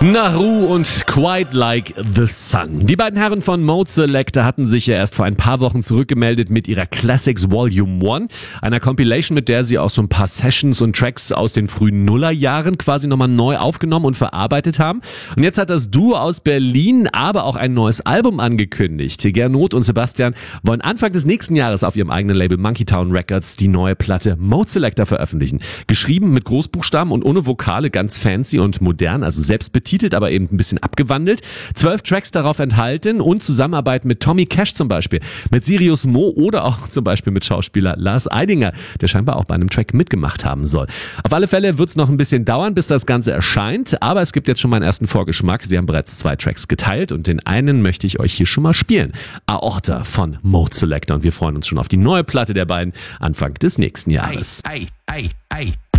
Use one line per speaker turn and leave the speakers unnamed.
Naru und Quite Like the Sun. Die beiden Herren von Mode Selector hatten sich ja erst vor ein paar Wochen zurückgemeldet mit ihrer Classics Volume 1, einer Compilation, mit der sie auch so ein paar Sessions und Tracks aus den frühen Nullerjahren quasi nochmal neu aufgenommen und verarbeitet haben. Und jetzt hat das Duo aus Berlin aber auch ein neues Album angekündigt. Gernot und Sebastian wollen Anfang des nächsten Jahres auf ihrem eigenen Label Monkeytown Records die neue Platte Mode Selector veröffentlichen. Geschrieben mit Großbuchstaben und ohne Vokale, ganz fancy und modern, also selbst betitelt, aber eben ein bisschen abgewandelt. 12 Tracks darauf enthalten und Zusammenarbeit mit Tommy Cash zum Beispiel, mit Sirius Mo oder auch zum Beispiel mit Schauspieler Lars Eidinger, der scheinbar auch bei einem Track mitgemacht haben soll. Auf alle Fälle wird es noch ein bisschen dauern, bis das Ganze erscheint, aber es gibt jetzt schon mal einen ersten Vorgeschmack. Sie haben bereits 2 Tracks geteilt und den einen möchte ich euch hier schon mal spielen. Aorta von Mode Selector, und wir freuen uns schon auf die neue Platte der beiden Anfang des nächsten Jahres.
Ei, ei, ei, ei.